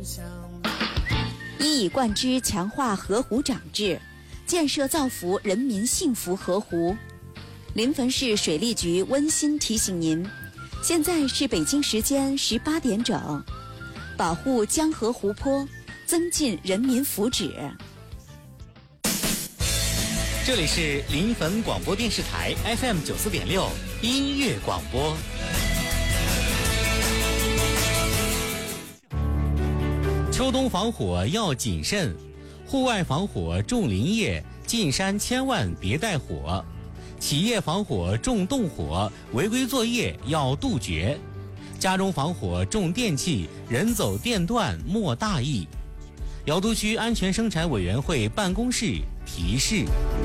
一以贯之强化河湖长治，建设造福人民幸福河湖。临汾市水利局温馨提醒您，现在是北京时间18点整，保护江河湖泊，增进人民福祉。 这里是临汾广播电视台 FM 94.6音乐广播。秋冬防火要谨慎，户外防火重林业，进山千万别带火。企业防火重动火，违规作业要杜绝。家中防火重电器，人走电断莫大意。瑶都区安全生产委员会办公室提示。